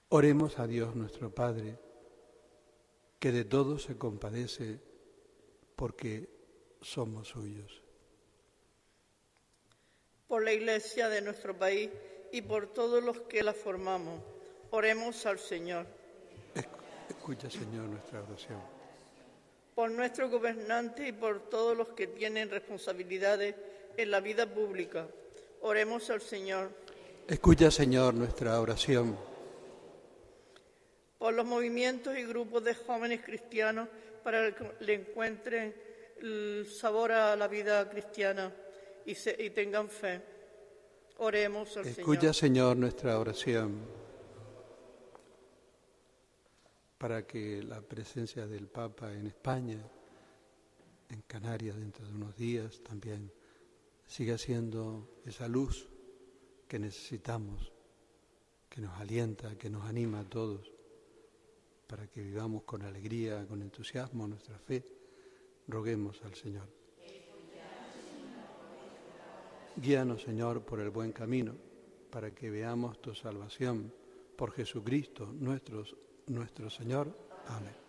Oremos a Dios nuestro Padre, que de todos se compadece porque somos suyos. Por la Iglesia de nuestro país y por todos los que la formamos, oremos al Señor. Escucha, Señor, nuestra oración. Por nuestros gobernantes y por todos los que tienen responsabilidades en la vida pública, oremos al Señor. Escucha, Señor, nuestra oración. Por los movimientos y grupos de jóvenes cristianos para que le encuentren el sabor a la vida cristiana y tengan fe. Oremos al Señor. Escucha, Señor, nuestra oración. Para que la presencia del Papa en España, en Canarias dentro de unos días también, siga siendo esa luz que necesitamos, que nos alienta, que nos anima a todos, para que vivamos con alegría, con entusiasmo nuestra fe. Roguemos al Señor. Guíanos, Señor, por el buen camino, para que veamos tu salvación por Jesucristo nuestro Señor. Amén.